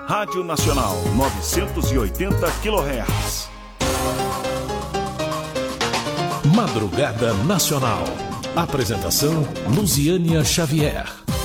Rádio Nacional 980 kHz. Madrugada Nacional. Apresentação Luziânia Xavier.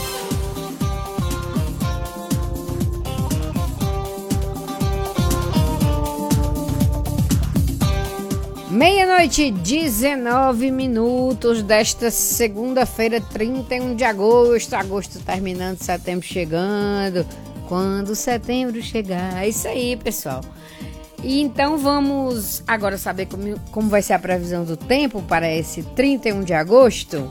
Meia-noite, 19 minutos desta segunda-feira, 31 de agosto. Agosto terminando, setembro chegando. Quando setembro chegar. É isso aí, pessoal. E então vamos agora saber como vai ser a previsão do tempo para esse 31 de agosto.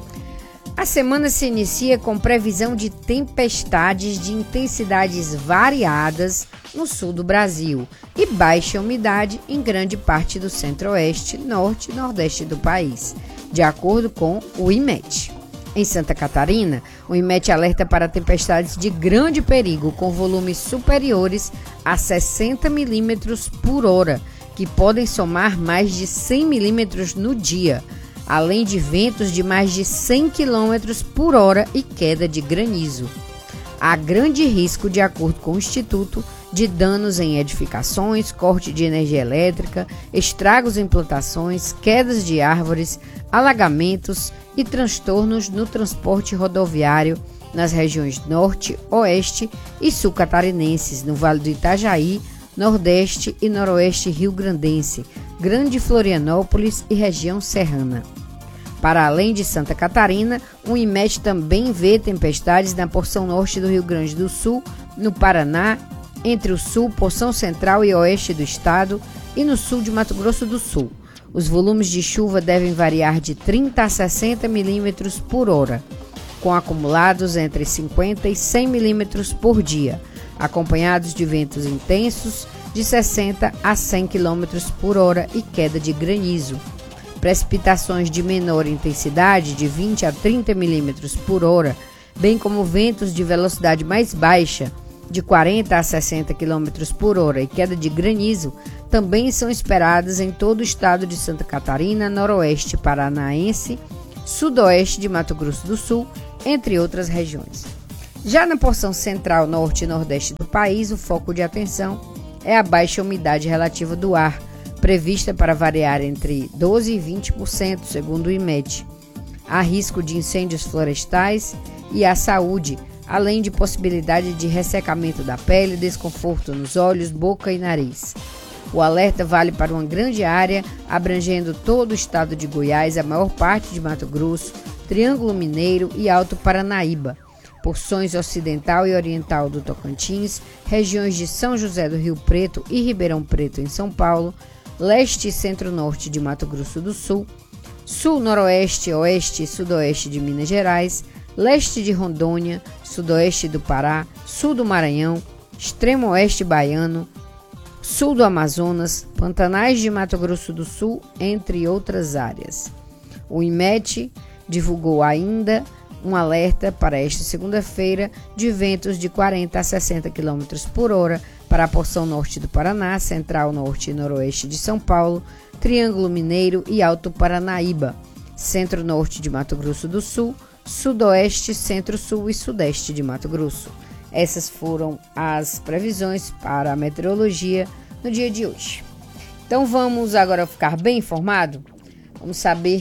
A semana se inicia com previsão de tempestades de intensidades variadas no sul do Brasil e baixa umidade em grande parte do centro-oeste, norte e nordeste do país, de acordo com o IMET. Em Santa Catarina, o IMET alerta para tempestades de grande perigo com volumes superiores a 60 milímetros por hora, que podem somar mais de 100 milímetros no dia, além de ventos de mais de 100 quilômetros por hora e queda de granizo. Há grande risco, de acordo com o Instituto, de danos em edificações, corte de energia elétrica, estragos em plantações, quedas de árvores, alagamentos e transtornos no transporte rodoviário nas regiões norte, oeste e sul catarinenses, no Vale do Itajaí, nordeste e noroeste rio-grandense, Grande Florianópolis e região serrana. Para além de Santa Catarina, o IMET também vê tempestades na porção norte do Rio Grande do Sul, no Paraná, entre o sul, porção central e oeste do estado e no sul de Mato Grosso do Sul. Os volumes de chuva devem variar de 30 a 60 milímetros por hora, com acumulados entre 50 e 100 milímetros por dia, acompanhados de ventos intensos de 60 a 100 quilômetros por hora e queda de granizo. Precipitações de menor intensidade, de 20 a 30 milímetros por hora, bem como ventos de velocidade mais baixa, de 40 a 60 km por hora e queda de granizo, também são esperadas em todo o estado de Santa Catarina, noroeste paranaense, sudoeste de Mato Grosso do Sul, entre outras regiões. Já na porção central, norte e nordeste do país, o foco de atenção é a baixa umidade relativa do ar, prevista para variar entre 12% e 20%, segundo o IMET. Há risco de incêndios florestais e à saúde, além de possibilidade de ressecamento da pele, desconforto nos olhos, boca e nariz. O alerta vale para uma grande área, abrangendo todo o estado de Goiás, a maior parte de Mato Grosso, Triângulo Mineiro e Alto Paranaíba, porções ocidental e oriental do Tocantins, regiões de São José do Rio Preto e Ribeirão Preto em São Paulo, leste e centro-norte de Mato Grosso do Sul, sul, noroeste, oeste e sudoeste de Minas Gerais, leste de Rondônia, sudoeste do Pará, sul do Maranhão, extremo oeste baiano, sul do Amazonas, Pantanais de Mato Grosso do Sul, entre outras áreas. O IMET divulgou ainda um alerta para esta segunda-feira de ventos de 40 a 60 km por hora para a porção norte do Paraná, central, norte e noroeste de São Paulo, Triângulo Mineiro e Alto Paranaíba, centro-norte de Mato Grosso do Sul, sudoeste, centro-sul e sudeste de Mato Grosso. Essas foram as previsões para a meteorologia no dia de hoje. Então vamos agora ficar bem informado. Vamos saber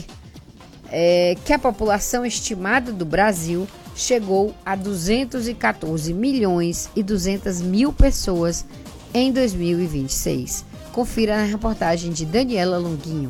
que a população estimada do Brasil chegou a 214 milhões e 200 mil pessoas em 2026. Confira na reportagem de Daniela Longuinho.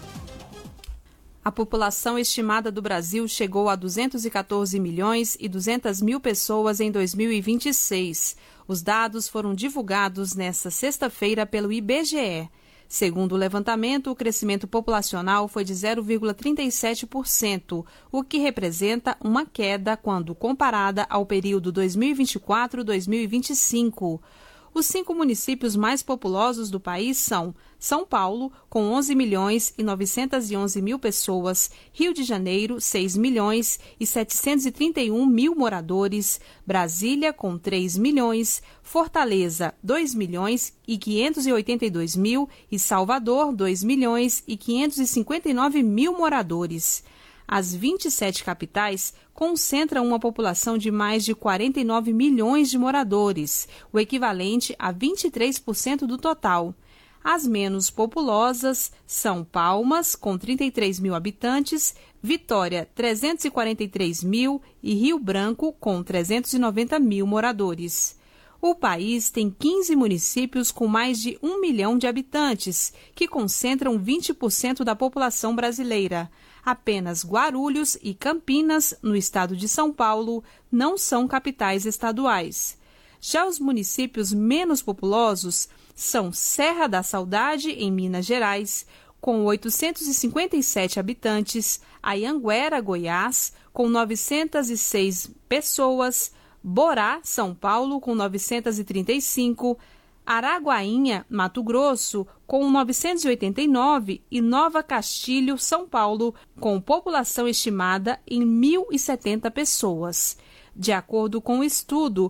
A população estimada do Brasil chegou a 214 milhões e 200 mil pessoas em 2026. Os dados foram divulgados nesta sexta-feira pelo IBGE. Segundo o levantamento, o crescimento populacional foi de 0,37%, o que representa uma queda quando comparada ao período 2024-2025. Os 5 municípios mais populosos do país são São Paulo, com 11 milhões e 911 mil pessoas, Rio de Janeiro, 6 milhões e 731 mil moradores, Brasília, com 3 milhões, Fortaleza, 2 milhões e 582 mil e Salvador, 2 milhões e 559 mil moradores. As 27 capitais concentram uma população de mais de 49 milhões de moradores, o equivalente a 23% do total. As menos populosas são Palmas, com 33 mil habitantes, Vitória, 343 mil e Rio Branco, com 390 mil moradores. O país tem 15 municípios com mais de 1 milhão de habitantes, que concentram 20% da população brasileira. Apenas Guarulhos e Campinas, no estado de São Paulo, não são capitais estaduais. Já os municípios menos populosos são Serra da Saudade, em Minas Gerais, com 857 habitantes, Anhanguera, Goiás, com 906 pessoas, Borá, São Paulo, com 935, Araguainha, Mato Grosso, com 989 e Nova Castilho, São Paulo, com população estimada em 1.070 pessoas. De acordo com o estudo,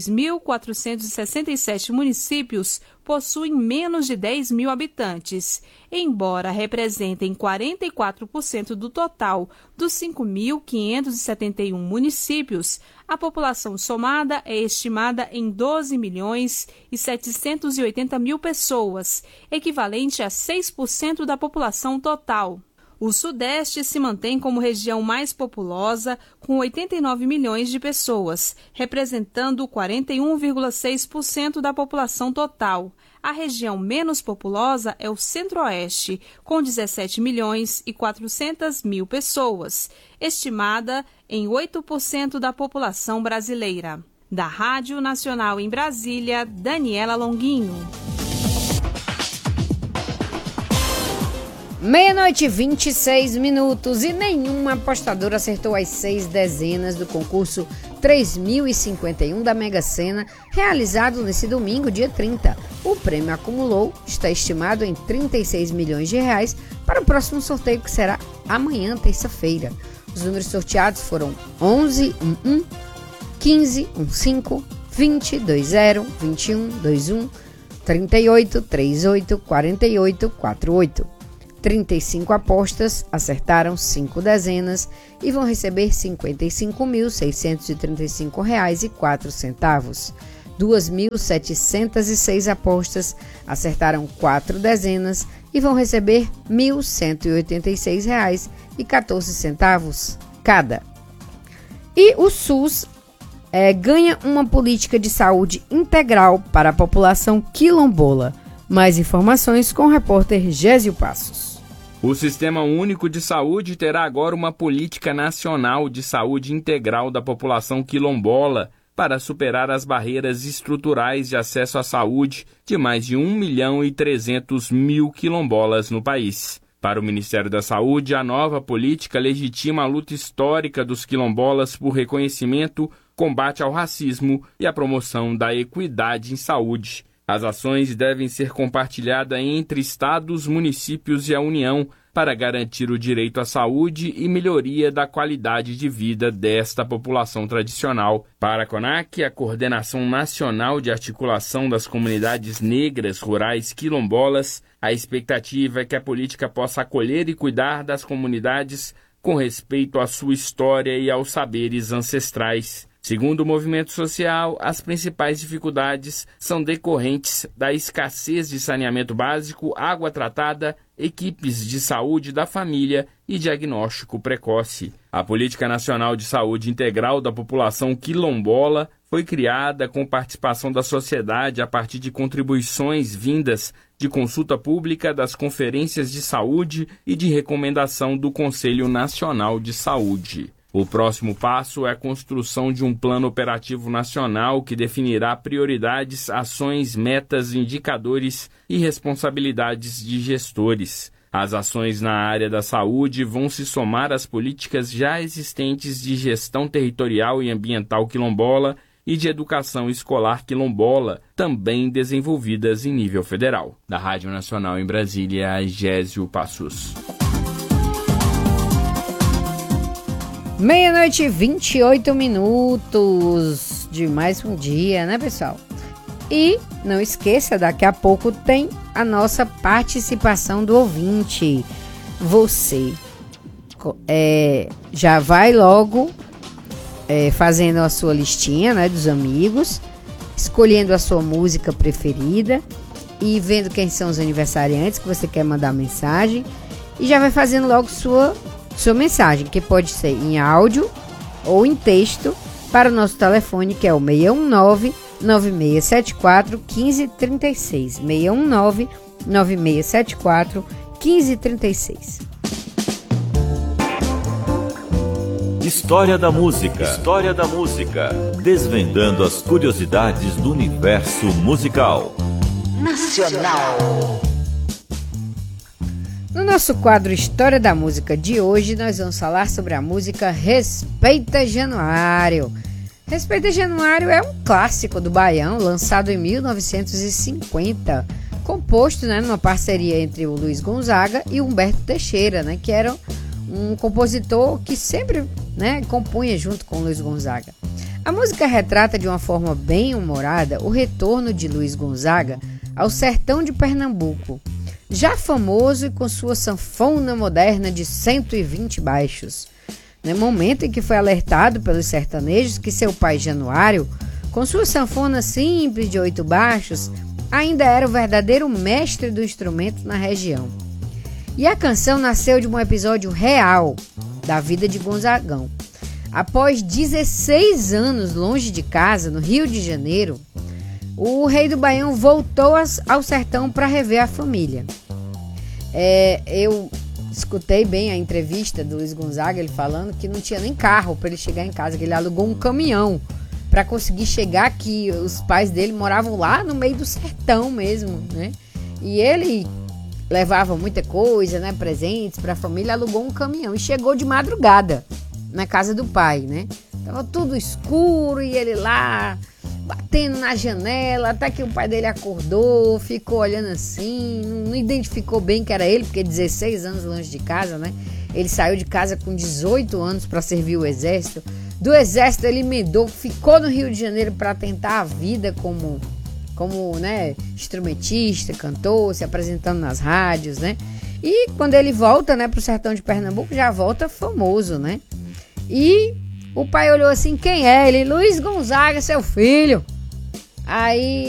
2.467 municípios possuem menos de 10 mil habitantes, embora representem 44% do total dos 5.571 municípios. A população somada é estimada em 12 milhões e 780 mil pessoas, equivalente a 6% da população total. O Sudeste se mantém como região mais populosa, com 89 milhões de pessoas, representando 41,6% da população total. A região menos populosa é o Centro-Oeste, com 17 milhões e 400 mil pessoas, estimada em 8% da população brasileira. Da Rádio Nacional em Brasília, Daniela Longuinho. 00:26 e nenhuma apostadora acertou as 6 dezenas do concurso 3051 da Mega Sena, realizado nesse domingo, dia 30. O prêmio acumulou está estimado em 36 milhões de reais para o próximo sorteio, que será amanhã, terça-feira. Os números sorteados foram 11, 11, 15, 15, 20, 20, 21, 21, 38, 38, 48, 48. 35 apostas acertaram 5 dezenas e vão receber R$ 55.635,04. 2.706 apostas acertaram 4 dezenas e vão receber R$ 1.186,14 cada. E o SUS ganha uma política de saúde integral para a população quilombola. Mais informações com o repórter Gésio Passos. O Sistema Único de Saúde terá agora uma política nacional de saúde integral da população quilombola para superar as barreiras estruturais de acesso à saúde de mais de 1.300.000 quilombolas no país. Para o Ministério da Saúde, a nova política legitima a luta histórica dos quilombolas por reconhecimento, combate ao racismo e a promoção da equidade em saúde. As ações devem ser compartilhadas entre estados, municípios e a União para garantir o direito à saúde e melhoria da qualidade de vida desta população tradicional. Para a CONAC, a Coordenação Nacional de Articulação das Comunidades Negras Rurais Quilombolas, a expectativa é que a política possa acolher e cuidar das comunidades com respeito à sua história e aos saberes ancestrais. Segundo o movimento social, as principais dificuldades são decorrentes da escassez de saneamento básico, água tratada, equipes de saúde da família e diagnóstico precoce. A Política Nacional de Saúde Integral da População Quilombola foi criada com participação da sociedade a partir de contribuições vindas de consulta pública, das conferências de saúde e de recomendação do Conselho Nacional de Saúde. O próximo passo é a construção de um plano operativo nacional que definirá prioridades, ações, metas, indicadores e responsabilidades de gestores. As ações na área da saúde vão se somar às políticas já existentes de gestão territorial e ambiental quilombola e de educação escolar quilombola, também desenvolvidas em nível federal. Da Rádio Nacional em Brasília, Gésio Passos. 00:28 de mais um dia, né, pessoal? E não esqueça, daqui a pouco tem a nossa participação do ouvinte. Você já vai logo fazendo a sua listinha, né, dos amigos, escolhendo a sua música preferida e vendo quem são os aniversariantes que você quer mandar mensagem, e já vai fazendo logo sua mensagem, que pode ser em áudio ou em texto, para o nosso telefone, que é o 619-9674-1536. 619-9674-1536. História da música. História da música. Desvendando as curiosidades do universo musical. Nacional. No nosso quadro História da Música de hoje, nós vamos falar sobre a música Respeita Januário. Respeita Januário é um clássico do Baião, lançado em 1950, composto, né, numa parceria entre o Luiz Gonzaga e o Humberto Teixeira, né, que era um compositor que sempre, né, compunha junto com o Luiz Gonzaga. A música retrata de uma forma bem humorada o retorno de Luiz Gonzaga ao sertão de Pernambuco, já famoso e com sua sanfona moderna de 120 baixos. No momento em que foi alertado pelos sertanejos que seu pai Januário, com sua sanfona simples de 8 baixos, ainda era o verdadeiro mestre do instrumento na região. E a canção nasceu de um episódio real da vida de Gonzagão. Após 16 anos longe de casa, no Rio de Janeiro, o rei do Baião voltou ao sertão para rever a família. Eu escutei bem a entrevista do Luiz Gonzaga, ele falando que não tinha nem carro para ele chegar em casa, que ele alugou um caminhão para conseguir chegar aqui. Os pais dele moravam lá no meio do sertão mesmo, né? E ele levava muita coisa, né? Presentes para a família, alugou um caminhão e chegou de madrugada na casa do pai, né? Tava tudo escuro e ele lá batendo na janela, até que o pai dele acordou, ficou olhando assim, não identificou bem que era ele, porque 16 anos longe de casa, né? Ele saiu de casa com 18 anos para servir o exército. Do exército ele emendou, ficou no Rio de Janeiro para tentar a vida como né, instrumentista, cantor, se apresentando nas rádios, né? E quando ele volta, né, pro sertão de Pernambuco, já volta famoso, né? E o pai olhou assim, quem é? Ele, Luiz Gonzaga, seu filho. Aí